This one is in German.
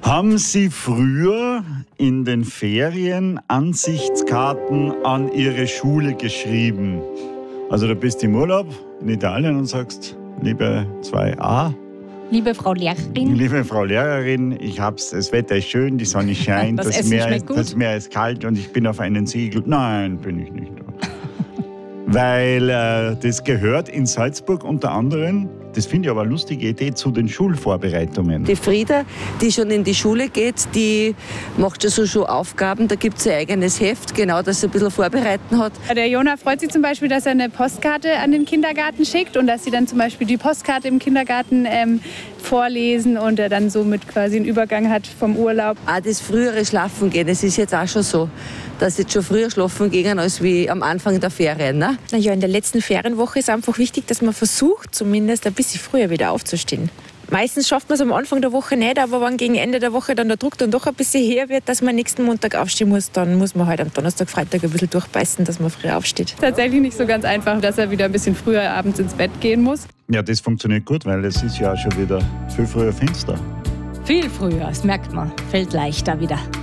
Haben Sie früher in den Ferien Ansichtskarten an Ihre Schule geschrieben? Also du bist im Urlaub in Italien und sagst, liebe 2a. Liebe Frau Lehrerin. Liebe Frau Lehrerin, das Wetter ist schön, die Sonne scheint, das Meer ist kalt und ich bin auf einen Segel. Nein, bin ich nicht. Weil das gehört in Salzburg unter anderem, das finde ich aber eine lustige Idee, zu den Schulvorbereitungen. Die Frieda, die schon in die Schule geht, die macht ja so schon Aufgaben, da gibt es ein eigenes Heft, genau, das sie ein bisschen vorbereiten hat. Der Jona freut sich zum Beispiel, dass er eine Postkarte an den Kindergarten schickt und dass sie dann zum Beispiel die Postkarte im Kindergarten vorlesen und er dann somit quasi einen Übergang hat vom Urlaub. Auch das frühere Schlafen gehen, es ist jetzt auch schon so, dass jetzt schon früher schlafen gehen als wie am Anfang der Ferien. Ne? Naja, in der letzten Ferienwoche ist einfach wichtig, dass man versucht, zumindest ein bisschen früher wieder aufzustehen. Meistens schafft man es am Anfang der Woche nicht, aber wenn gegen Ende der Woche dann der Druck dann doch ein bisschen höher wird, dass man nächsten Montag aufstehen muss, dann muss man halt am Donnerstag, Freitag ein bisschen durchbeißen, dass man früher aufsteht. Tatsächlich nicht so ganz einfach, dass er wieder ein bisschen früher abends ins Bett gehen muss. Ja, das funktioniert gut, weil es ist ja schon wieder viel früher finster. Viel früher, das merkt man. Fällt leichter wieder.